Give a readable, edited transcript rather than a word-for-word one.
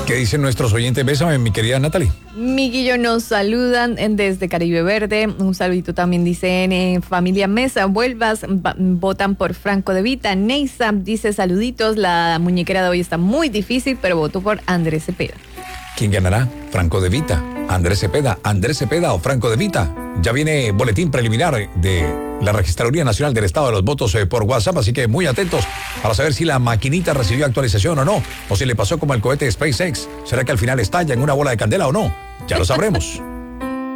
¿Qué dicen nuestros oyentes? Bésame, mi querida Natalie. Miguillo nos saludan desde Caribe Verde. Un saludito también dicen familia Mesa, vuelvas, votan por Franco de Vita. Neisa dice saluditos, la muñequera de hoy está muy difícil, pero voto por Andrés Cepeda. ¿Quién ganará? Franco de Vita, Andrés Cepeda o Franco de Vita. Ya viene boletín preliminar de la Registraduría Nacional del Estado de los Votos por WhatsApp, así que muy atentos para saber si la maquinita recibió actualización o no, o si le pasó como el cohete SpaceX. ¿Será que al final estalla en una bola de candela o no? Ya lo sabremos.